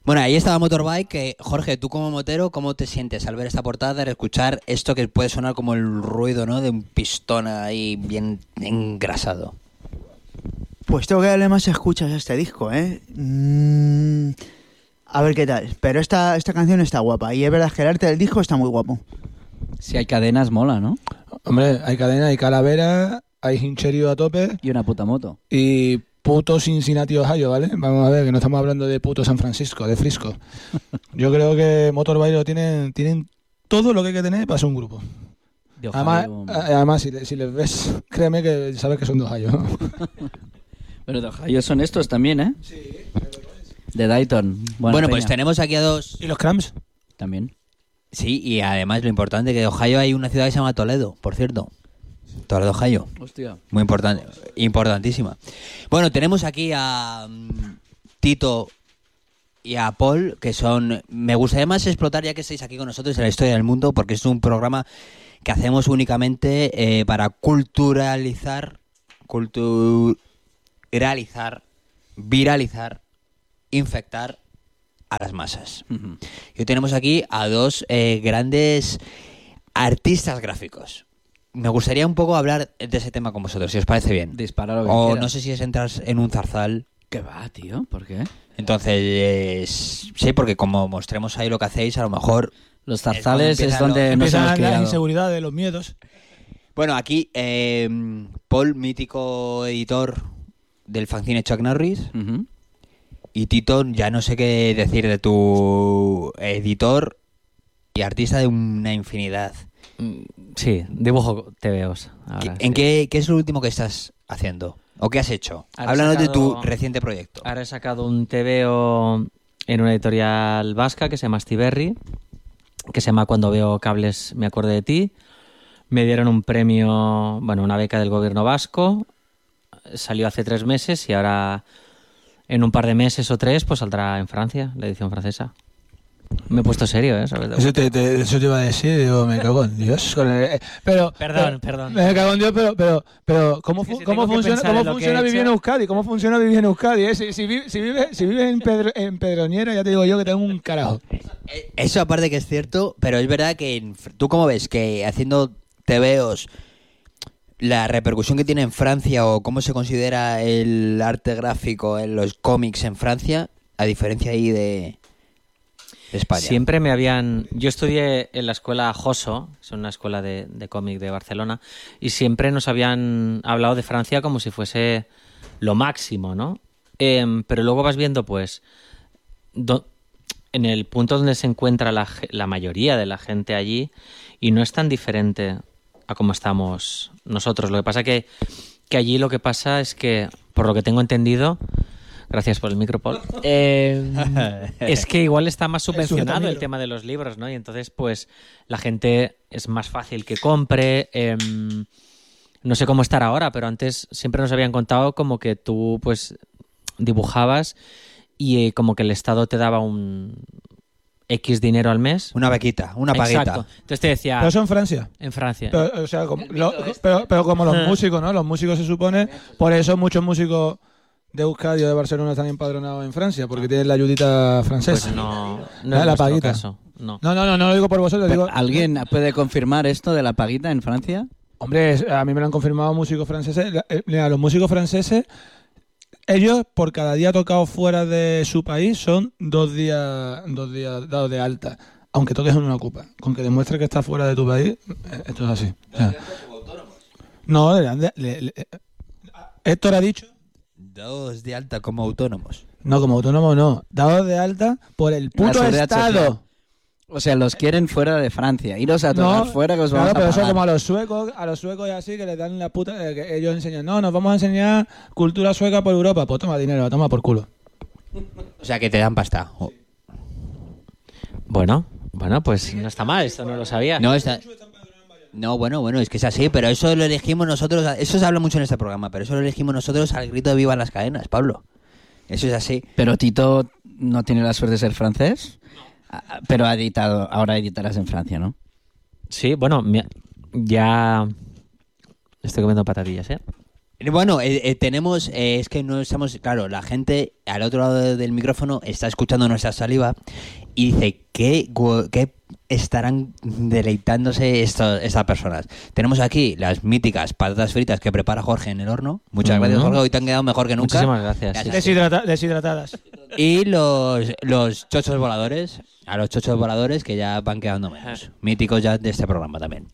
Bueno, ahí estaba Motorbike, que Jorge, tú como motero, ¿cómo te sientes al ver esta portada, al escuchar esto que puede sonar como el ruido, ¿no?, de un pistón ahí bien engrasado? Pues tengo que darle más escuchas a este disco, ¿eh? A ver qué tal. Pero esta canción está guapa. Y es verdad que el arte del disco está muy guapo. Si hay cadenas, mola, ¿no? Hombre, hay cadena, hay calavera, hay hincherio a tope Y una puta moto. y puto Cincinnati, Ohio, ¿vale? Vamos a ver, que no estamos hablando de puto San Francisco, de Frisco. Yo creo que Motorbike lo tienen todo lo que hay que tener para ser un grupo. De Ohio. Además si les ves, créeme que sabes que son de Ohio, ¿no? Pero de Ohio son estos también, ¿eh? Sí. De Dayton. Bueno, pues tenemos aquí a dos... ¿Y los Cramps? También. Sí, y además lo importante, que de Ohio hay una ciudad que se llama Toledo, por cierto. Toledo, Ohio. Hostia. Muy importante, importantísima. Bueno, tenemos aquí a Tito y a Paul, que son... Me gustaría más explotar, ya que estáis aquí con nosotros, en la historia del mundo, porque es un programa que hacemos únicamente para culturalizar, viralizar, infectar a las masas. Uh-huh. Y hoy tenemos aquí a dos grandes artistas gráficos. Me gustaría un poco hablar de ese tema con vosotros, si os parece bien. Dispara lo que O quieras. no sé si es entrar en un zarzal. ¿Qué va, tío? ¿Por qué? Entonces, sí, porque como mostremos ahí lo que hacéis, a lo mejor... Los zarzales es empiezan donde nos Empiezan hemos las criado. inseguridades, los miedos. Bueno, aquí Paul, mítico editor del fanzine Chuck Norris, Ujú. y Tito, ya no sé qué decir de tu editor y artista de una infinidad. Sí, dibujo TVOs. Ahora, ¿En sí. qué es lo último que estás haciendo? ¿O qué has hecho? Ahora he Háblanos de tu sacado- reciente proyecto. Ahora he sacado un TVO en una editorial vasca que se llama Stiberri, que se llama Cuando veo cables me acuerdo de ti. Me dieron un premio, bueno, una beca del gobierno vasco. Salió hace 3 meses y ahora en un par de meses o 3 pues saldrá en Francia, la edición francesa. Me he puesto serio, ¿eh? ¿Sabes? Eso te iba a decir, digo, me cago en Dios. Perdón. Perdón. Me cago en Dios, pero ¿cómo, Es que si cómo tengo que funciona, pensar en cómo lo que funciona he vivir en hecho- Euskadi? ¿Cómo funciona vivir en Euskadi? Si vives en Pedroñera, ya te digo yo que tengo un carajo. Eso aparte que es cierto, pero es verdad que tú cómo ves que haciendo TVOs la repercusión que tiene en Francia o cómo se considera el arte gráfico en los cómics en Francia, a diferencia ahí de España. Siempre me habían... Yo estudié en la escuela Joso, es una escuela de cómic de Barcelona, y siempre nos habían hablado de Francia como si fuese lo máximo, ¿no? Pero luego vas viendo, pues, en el punto donde se encuentra la mayoría de la gente allí, y no es tan diferente a como estamos nosotros. Lo que pasa que allí lo que pasa es que, por lo que tengo entendido... Gracias por el micro, Paul. Es que igual está más subvencionado el tema de los libros, ¿no? Y entonces, pues, la gente es más fácil que compre. No sé cómo estar ahora, pero antes siempre nos habían contado como que tú, pues, dibujabas y como que el Estado te daba un X dinero al mes. Una bequita, una paguita. Exacto. Entonces te decía... Pero eso en Francia. En Francia. Pero, o sea, pero como los músicos, ¿no? Los músicos se supone, por eso muchos músicos de Euskadi o de Barcelona están empadronados en Francia, porque tienen la ayudita francesa. Pues no es la nuestro paguita. caso. No. No lo digo por vosotros, digo... ¿Alguien puede confirmar esto de la paguita en Francia? Hombre, a mí me lo han confirmado músicos franceses. Mira, los músicos franceses, ellos por cada día tocado fuera de su país son 2 días dados de alta, aunque toques en una copa. Con que demuestres que estás fuera de tu país, esto es así. O sea, no, Héctor ha dicho... Dos de alta como autónomos. No, como autónomo no. Dados de alta por el La puto seguridad Estado. social. O sea, los quieren fuera de Francia. Iros a tocar fuera que os vamos claro, pero a eso pagar. como a los suecos y así, que les dan la puta... que ellos enseñan, no, nos vamos a enseñar cultura sueca por Europa. Pues toma dinero, toma por culo. O sea, que te dan pasta. Bueno, pues no está mal, esto no lo sabía. No, está... No, bueno, es que es así, pero eso lo elegimos nosotros, eso se habla mucho en este programa, pero eso lo elegimos nosotros al grito de viva las cadenas, Pablo. Eso es así. Pero Tito no tiene la suerte de ser francés, pero ahora editarás en Francia, ¿no? Sí, bueno, ya estoy comiendo patatillas, ¿eh? Bueno, tenemos, es que no estamos, claro, la gente al otro lado del micrófono está escuchando nuestra saliva y dice, ¿qué estarán deleitándose estas personas? Tenemos aquí las míticas patatas fritas que prepara Jorge en el horno. Muchas gracias, Jorge, hoy te han quedado mejor que nunca. Muchísimas gracias. Deshidratadas. Y los chochos voladores, a los chochos voladores que ya van quedando menos. Míticos ya de este programa también.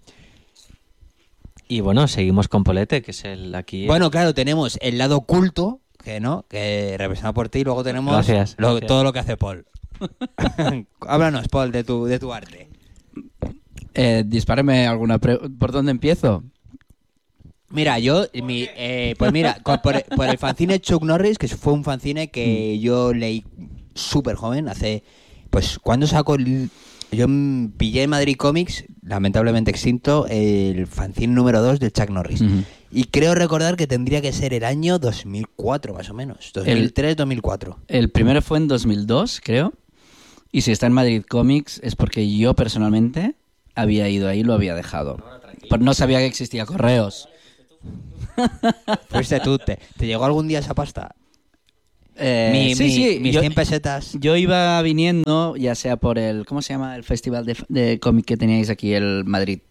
Y bueno, seguimos con Polete, que es el aquí. Bueno, claro, tenemos el lado culto, que representado por ti, y luego tenemos Gracias. todo lo que hace Paul. Háblanos, Paul, de tu arte. Dispárame alguna ¿Por dónde empiezo? Mira, pues mira, por el fanzine Chuck Norris, que fue un fanzine que yo leí súper joven, pues cuando sacó yo pillé en Madrid Comics, lamentablemente extinto, el fanzine número 2 de Chuck Norris. Uh-huh. Y creo recordar que tendría que ser el año 2004, más o menos. 2003-2004. El primero fue en 2002, creo. Y si está en Madrid Comics es porque yo personalmente había ido ahí y lo había dejado. Pero no sabía que existía correos. Fuiste tú. ¿Te llegó algún día esa pasta? Sí. Mis 100 pesetas. Yo iba viniendo, ya sea por el... ¿Cómo se llama el festival de cómic que teníais aquí, el Madrid?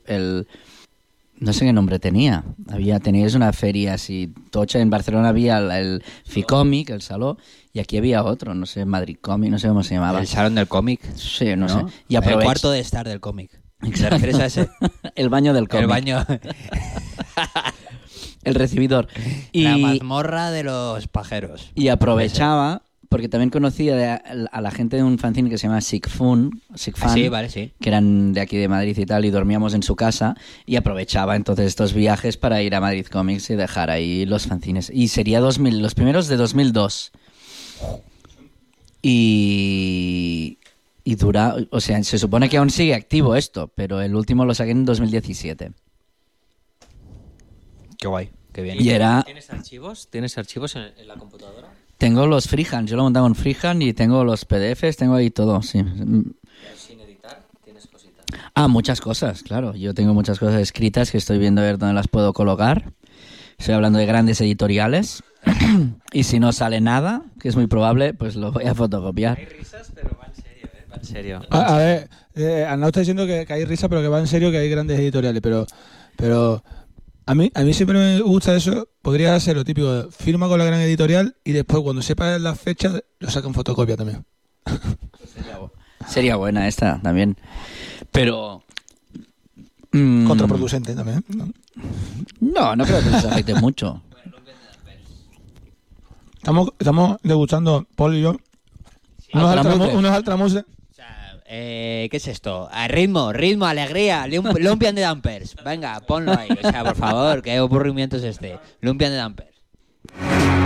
No sé qué nombre tenía. Teníais una feria así tocha. En Barcelona había el FICOmic, el Saló, y aquí había otro, no sé, Madrid Comic, no sé cómo se llamaba. El salón del cómic. Sí, no sé. Y El cuarto de estar del cómic. ¿Te refieres a ese? El baño del cómic. El baño. El recibidor. La mazmorra de los pajeros. Y aprovechaba, porque también conocía a la gente de un fanzine que se llama Sigfan, Sí, vale, sí. que eran de aquí de Madrid y tal, y dormíamos en su casa, y aprovechaba entonces estos viajes para ir a Madrid Comics y dejar ahí los fanzines. Y sería los primeros de 2002. Y dura, o sea, se supone que aún sigue activo esto, pero el último lo saqué en 2017. Qué guay, qué bien. Y era... ¿Tienes archivos? ¿Tienes archivos en la computadora? Tengo los freehand, yo lo montaba en freehand y tengo los PDFs, tengo ahí todo, sí. Sin editar, tienes cositas. Muchas cosas, claro. Yo tengo muchas cosas escritas que estoy viendo a ver dónde las puedo colocar. Estoy hablando de grandes editoriales. Y si no sale nada, que es muy probable, pues lo voy a fotocopiar. Hay risas, pero va en serio, va en serio. A ver, Arnau está diciendo que hay risa, pero que va en serio, que hay grandes editoriales, pero a mí siempre me gusta eso. Podría ser lo típico, firma con la gran editorial y después cuando sepa las fechas lo saca en fotocopia también. Sería buena esta también. Pero... Contraproducente también, ¿no? No creo que les afecte mucho. Estamos degustando, Paul y yo, unos Altramuse. O sea, ¿qué es esto? Ritmo, alegría, Lumpian de Dampers. Venga, ponlo ahí. O sea, por favor, qué aburrimiento es este. Lumpian de Dampers.